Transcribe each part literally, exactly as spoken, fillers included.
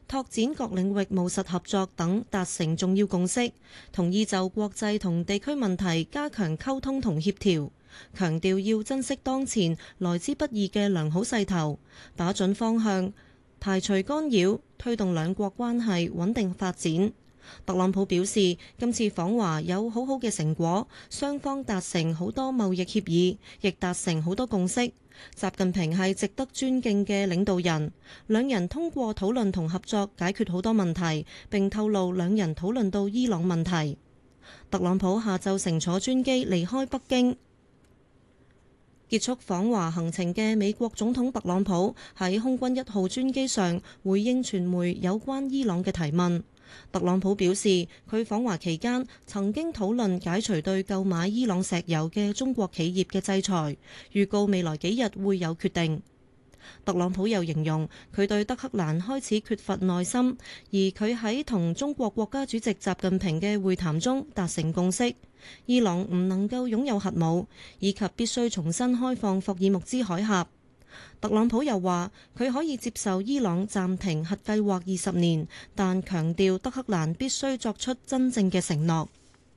拓展各領域務實合作等達成重要共識，同意就國際同地區問題加強溝通同協調，強調要珍惜當前來之不易嘅良好勢頭，把準方向，排除干擾，推動兩國關係穩定發展。特朗普表示，今次訪華有好好嘅成果，雙方達成好多貿易協議，亦達成好多共識。習近平係值得尊敬嘅領導人，兩人通過討論同合作解決好多問題，並透露兩人討論到伊朗問題。特朗普下晝乘坐專機離開北京。結束訪華行程嘅美國總統特朗普喺空軍一號專機上回應傳媒有關伊朗嘅提問。特朗普表示，佢訪華期間曾經討論解除對購買伊朗石油嘅中國企業嘅制裁，預告未來幾日會有決定。特朗普又形容佢對德黑蘭開始缺乏耐心，而佢喺同中國國家主席習近平嘅會談中達成共識，伊朗唔能夠擁有核武，以及必須重新開放霍爾木茲海峽。特朗普又話佢可以接受伊朗暫停核計劃二十年，但強調德黑蘭必須作出真正嘅承諾。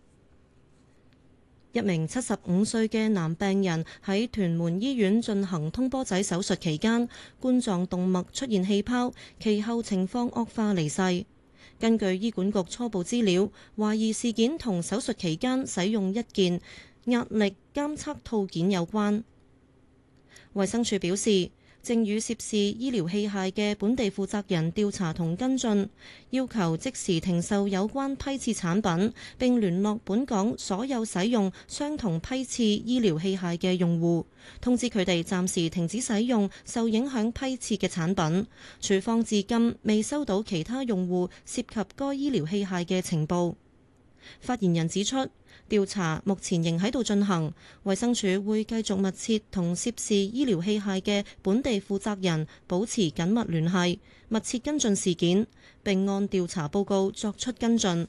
一名七十五歲嘅男病人喺屯門醫院進行通波仔手術期間，冠狀動脈出現氣泡，其後情況惡化離世。根據醫管局初步資料，懷疑事件同手術期間使用一件壓力監測套件有關。衛生署表示，正與涉事醫療器械嘅本地負責人調查同跟進，要求即時停售有關批次產品，並聯絡本港所有使用相同批次醫療器械嘅用戶，通知佢哋暫時停止使用受影響批次嘅產品。署方至今未收到其他用戶涉及該醫療器械嘅情報。發言人指出，調查目前仍喺度進行，衛生署會繼續密切同涉事醫療器械嘅本地負責人保持緊密聯繫，密切跟進事件，並按調查報告作出跟進。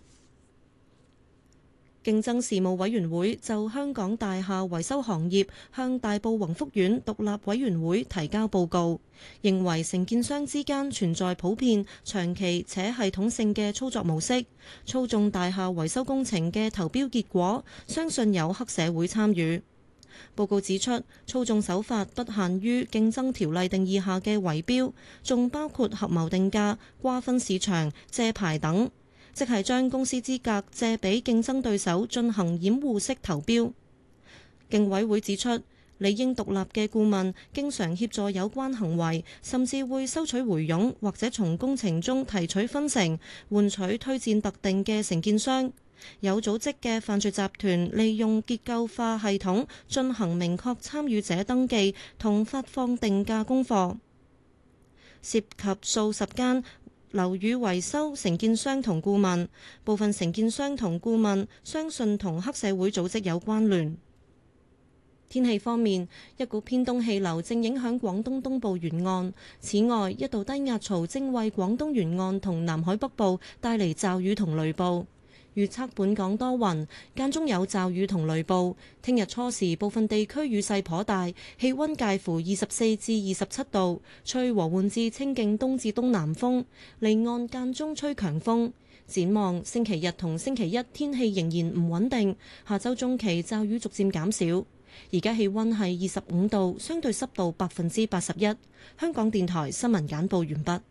競爭事務委員會就香港大廈維修行業向大埔宏福苑獨立委員會提交報告，認為承建商之間存在普遍、長期且系統性嘅操作模式，操縱大廈維修工程嘅投標結果，相信有黑社會參與。報告指出，操縱手法不限於競爭條例定義下嘅圍標，仲包括合謀定價、瓜分市場、借牌等。即係將公司資格借俾競爭對手進行掩護式投標。競委會指出，理應獨立嘅顧問經常協助有關行為，甚至會收取回佣或者從工程中提取分成，換取推薦特定嘅承建商。有組織嘅犯罪集團利用結構化系統進行明確參與者登記同發放定價功課，涉及數十間樓宇維修承建商同顧問，部分承建商同顧問相信同黑社會組織有關聯。天氣方面，一股偏東氣流正影響廣東東部沿岸，此外一道低壓槽正為廣東沿岸同南海北部帶嚟驟雨同雷暴。預測本港多雲，間中有驟雨同雷暴。聽日初時部分地區雨勢頗大，氣溫介乎二十四至二十七度，吹和緩至清勁東至東南風，離岸間中吹強風。展望星期日同星期一天氣仍然唔穩定，下週中期驟雨逐漸減少。而家氣溫係二十五度，相對濕度百分之八十一。香港電台新聞簡報完畢。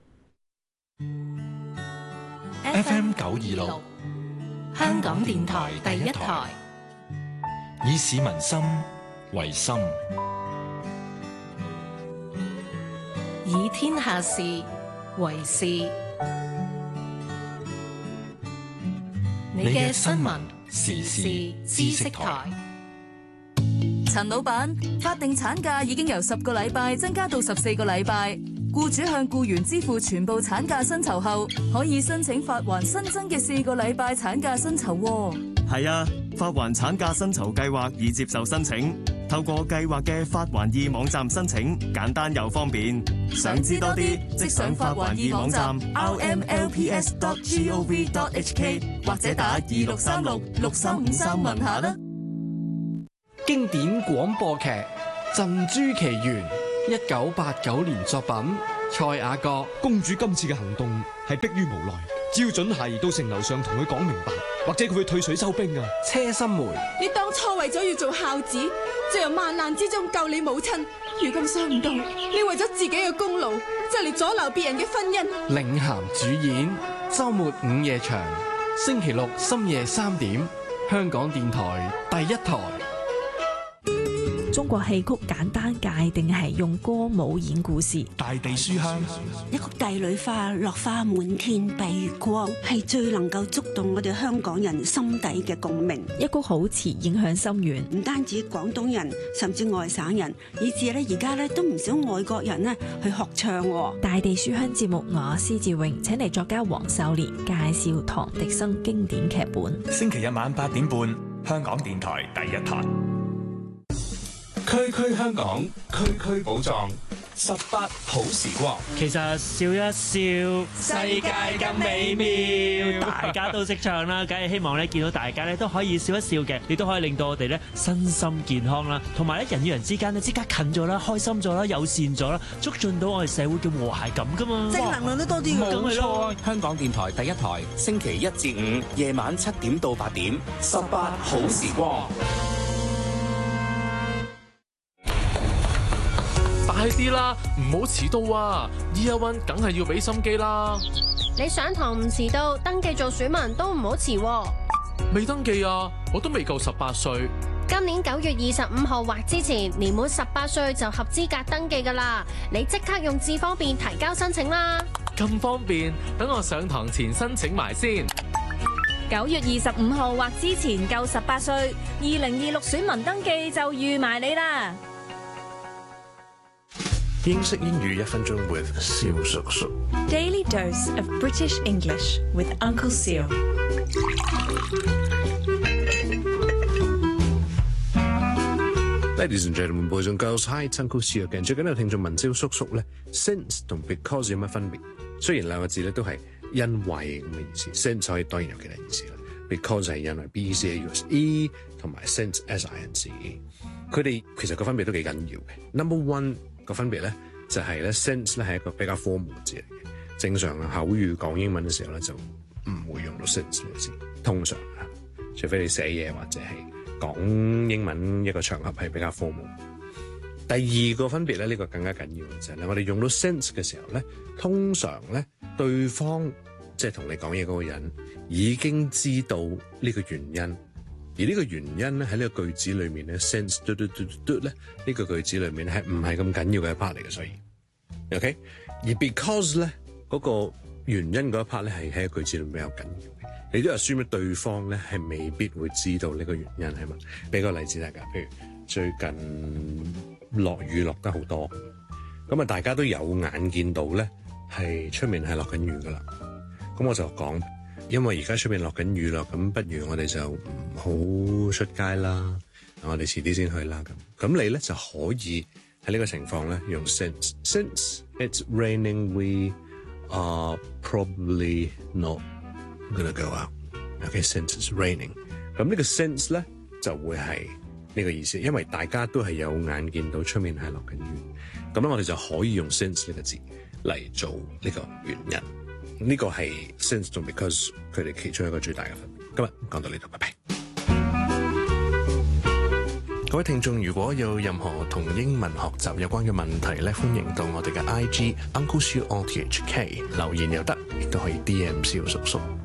F M 九二六。香港電台第一台，以市民心為心， 以天下事為事。你嘅新聞時事知識台。 陳老闆，法定產假已經由十個禮拜增加到十四個禮拜。僱主向僱員支付全部產假薪酬後，可以申請發還新增嘅四個禮拜產假薪酬。 係啊，發還產假薪酬計劃已接受申請，透過計劃嘅發還易網站申請，簡單又方便。想知多啲，即上發還易網站 r m l p s dot gov dot h k 或者打二六三六六三五三問下啦。 經典廣播劇《鎮珠奇緣》，一九八九年作品，蔡雅閣。 公主今次嘅行動係迫於無奈，只要準係到城樓上同佢講明白，或者佢會退水收兵啊。 車心梅， 你當初為咗要做孝子，就由萬難之中救你母親，如今想唔到你為咗自己嘅功勞，就嚟阻撓別人嘅婚姻。 領銜主演，周末午夜場，星期六深夜三點，香港電台第一台。 中國戲曲簡單界定係用歌舞演故事。 大地書香， 一曲帝女花，落花滿天蔽月光，係最能夠觸動我哋香港人心底嘅共鳴。 一曲好詞影響深遠， 唔單止廣東人，甚至外省人，以至咧而家咧都唔少外國人咧去學唱。 大地書香節目，我施志榮請嚟作家黃秀蓮介紹唐滌生經典劇本。 星期日晚八點半，香港電台第一台。區區香港，區區寶藏，十八好時光。 其實笑一笑，世界更美妙。大家都識唱啦，梗係希望咧見到大家咧都可以笑一笑嘅，亦都可以令到我哋咧身心健康啦，同埋咧人與人之間咧即刻近咗啦，開心咗啦，友善咗啦，促進到我哋社會嘅和諧感噶嘛。 正能量都多啲嘅。 冇錯， 香港電台第一台，星期一至五夜晚七點到八點，十八好時光。 快啲啦，唔好遲到啊 ！Year One 梗係要俾心機啦。 你上堂唔遲到，登記做選民都唔好遲。 未登記啊，我都未夠十八歲。 今年九月二十五號或之前，年滿十八歲就合資格登記噶啦。你即刻用智方便提交申請啦。 咁方便，等我上堂前申請埋先。 九月二十五號或之前夠十八歲，二零二六選民登記就預埋你啦。 英式英語一分鐘 with 蕭叔叔。 Daily dose of British English with Uncle Seal。 Ladies and gentlemen, boys and girls, hi, it's Uncle Seal again。最緊有聽眾問蕭叔叔咧 ，since 同 because 有乜分別？雖然兩個字咧都係因為咁嘅意思 ，since 可以當然有其他意思啦 ，because 係因為 B C A U S E 同埋 since S I N C E。佢哋其實個分別都幾緊要嘅。Number one。個分別咧就係咧 since 咧係一個比較 formal 嘅字嚟嘅，正常口語講英文嘅時候咧就唔會用到 since 呢個字，通常啊，除非你寫嘢或者係講英文一個場合係比較 formal。第二個分別咧，呢個更加緊要嘅就係咧，我哋用到 since 嘅時候咧，通常咧對方即係同你講嘢嗰個人已經知道呢個原因。而呢個原因咧喺呢個句子裏面咧 since 嘟嘟嘟嘟咧呢個句子裏面係唔係咁緊要嘅一 part 嚟嘅，所以 OK。而 because 咧嗰個原因嗰一 part 咧係喺個句子裏面比較緊要嘅，你都係說明對方咧係未必會知道呢個原因係嘛？俾個例子大家，譬如最近落雨落得好多，咁啊大家都有眼見到咧係出面係落緊雨噶啦，咁我就講。因為而家出面落緊雨啦，咁不如我哋就唔好出街啦，我哋遲啲先去啦。咁咁你咧就可以喺呢個情況咧用 since since it's raining we are probably not gonna go out。OK, since it's raining， 咁呢個 since 咧就會係呢個意思，因為大家都係有眼見到出面係落緊雨，咁咧我哋就可以用 since 呢個字嚟做呢個原因。呢個係 since 同 because 佢哋其中一個最大嘅分別。今日講到呢度，拜拜。各位聽眾，如果有任何同英文學習有關嘅問題咧，歡迎到我哋嘅 I G Uncle Siu O T H K 留言又得，亦都可以 D M 蕭叔叔。